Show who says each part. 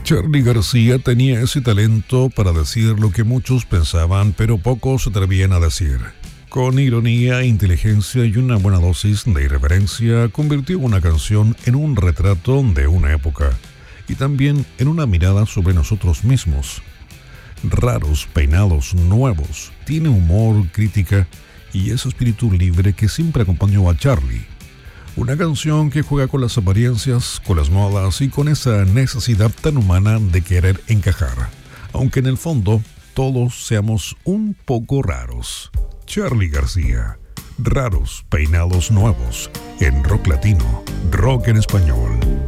Speaker 1: Charly García tenía ese talento para decir lo que muchos pensaban, pero pocos se atrevían a decir. Con ironía, inteligencia y una buena dosis de irreverencia, convirtió una canción en un retrato de una época y también en una mirada sobre nosotros mismos. Raros, peinados, nuevos, tiene humor, crítica y ese espíritu libre que siempre acompañó a Charly. Una canción que juega con las apariencias, con las modas y con esa necesidad tan humana de querer encajar, aunque en el fondo todos seamos un poco raros. Charly García, raros, peinados nuevos, en rock latino, rock en español.